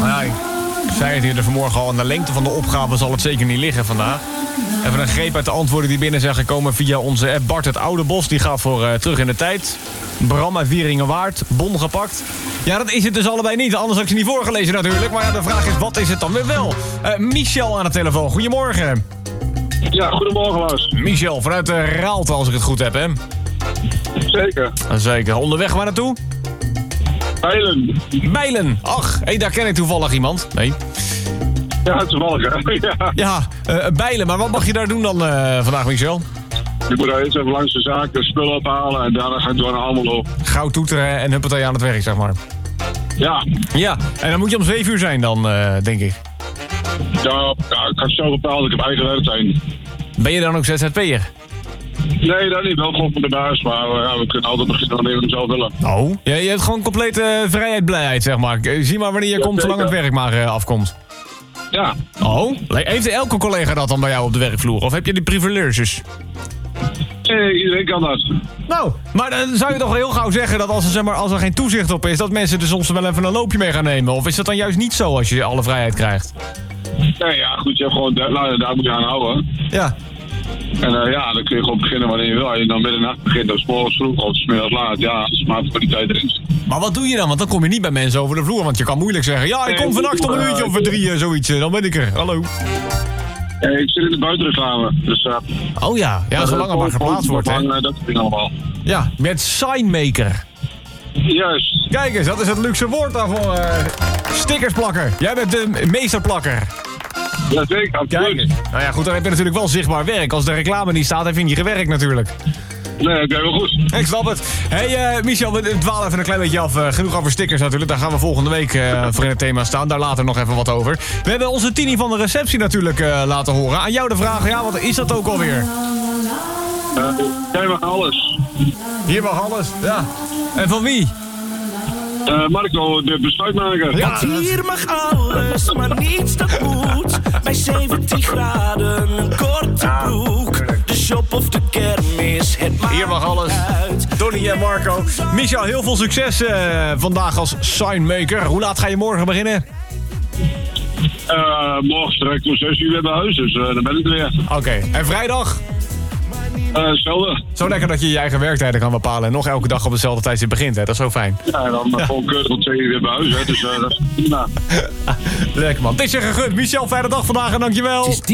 Nou ja, ik zei het hier vanmorgen al. Aan de lengte van de opgave zal het zeker niet liggen vandaag. Even een greep uit de antwoorden die binnen zijn gekomen via onze app. Bart het Oude Bos, die gaat voor terug in de tijd. Bram uit Wieringenwaard, bon gepakt. Ja, dat is het dus allebei niet. Anders had ik ze niet voorgelezen natuurlijk. Maar ja, de vraag is, wat is het dan weer wel? Michel aan de telefoon, goedemorgen. Ja, goedemorgen Lars. Michel, vanuit Raalte als ik het goed heb, hè? Zeker. Zeker. Onderweg waar naartoe? Bijlen. Ach, daar ken ik toevallig iemand. Nee. Ja, toevallig hè. Ja, Bijlen. Maar wat mag je daar doen dan vandaag, Michel? Je moet daar eerst even langs de zaak de spullen ophalen en daarna ga ik door naar Almelo. Gauw toeteren en huppatee aan het werk, zeg maar. Ja. Ja, en dan moet je om 7 uur zijn dan, denk ik. Ja, ik had zo bepaald. Ik heb eigen werktuin. Ben je dan ook ZZP'er? Nee, dat niet. Wel gewoon voor de baas, maar we kunnen altijd beginnen wanneer we hem zelf willen. Oh? Ja, je hebt gewoon complete vrijheid, blijheid, zeg maar. Zie maar wanneer je komt, zolang het werk maar afkomt. Ja. Oh? Heeft elke collega dat dan bij jou op de werkvloer? Of heb je die privileges? Nee, iedereen kan dat. Nou, maar dan zou je toch heel gauw zeggen dat als er geen toezicht op is, dat mensen er soms wel even een loopje mee gaan nemen? Of is dat dan juist niet zo als je alle vrijheid krijgt? Nee, ja, goed. Je hebt gewoon daar moet je aan houden. Ja. En dan kun je gewoon beginnen wanneer je wil. Als je dan middernacht begint, of 's morgens vroeg of 's middags laat. Ja, dat is maar voor die tijd erin zit. Maar wat doe je dan? Want dan kom je niet bij mensen over de vloer. Want je kan moeilijk zeggen, ja, ik kom vannacht om een uurtje of 3, zoiets. Dan ben ik er. Hallo. Ik zit in de buitenreclame. Dus, oh ja, zolang er maar geplaatst wordt. Hè? Dat vind ik allemaal. Ja, met signmaker. Juist. Kijk eens, dat is het luxe woord daarvoor. Stickersplakker. Jij bent de meesterplakker. Ja, zeker. Absoluut. Nou ja, goed, dan heb je natuurlijk wel zichtbaar werk. Als de reclame niet staat, heb je niet gewerkt natuurlijk. Nee, oké, wel goed. Ik snap het. Hey Michel, we dwalen even een klein beetje af. Genoeg over stickers natuurlijk. Daar gaan we volgende week voor in het thema staan. Daar later nog even wat over. We hebben onze Tini van de receptie natuurlijk laten horen. Aan jou de vraag, ja, wat is dat ook alweer? Jij mag alles. Hier mag alles, ja. En van wie? Marco, de besluitmaker. Ja, hier mag alles, maar niets dat moet. Bij 17 graden, een korte broek. De shop of de kermis, het maakt hier mag alles. uit. Donnie en Marco. Michel, heel veel succes vandaag als signmaker. Hoe laat ga je morgen beginnen? Morgen direct om 6 uur weer bij huis, dus dan ben ik er weer. Oké, en vrijdag? Hetzelfde. Zo lekker dat je je eigen werktijden kan bepalen en nog elke dag op dezelfde tijdstip begint, hè? Dat is zo fijn. Ja, en dan gewoon keurig om 2 uur weer bij huis, hè, dus dat is prima. Lekker man. Het is je gegund. Michel, fijne dag vandaag en dankjewel.